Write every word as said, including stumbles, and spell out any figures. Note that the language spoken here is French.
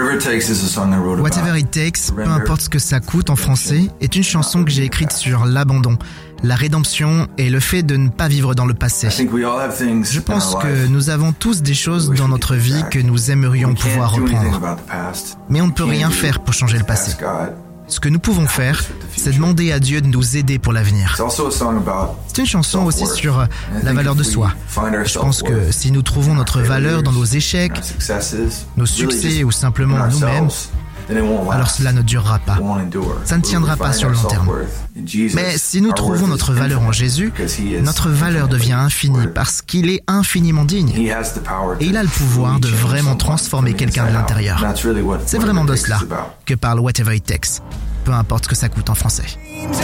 Whatever It Takes, peu importe ce que ça coûte en français, est une chanson que j'ai écrite sur l'abandon, la rédemption et le fait de ne pas vivre dans le passé. Je pense que nous avons tous des choses dans notre vie que nous aimerions pouvoir reprendre. Mais on ne peut rien faire pour changer le passé. Ce que nous pouvons faire, c'est demander à Dieu de nous aider pour l'avenir. C'est une chanson aussi sur la valeur de soi. Je pense que si nous trouvons notre valeur dans nos échecs, nos succès ou simplement en nous-mêmes, alors cela ne durera pas. Ça ne tiendra pas sur le long terme. Mais si nous trouvons notre valeur en Jésus, notre valeur devient infinie parce qu'il est infiniment digne. Et il a le pouvoir de vraiment transformer quelqu'un de l'intérieur. C'est vraiment de cela que parle Whatever It Takes. Peu importe ce que ça coûte en français.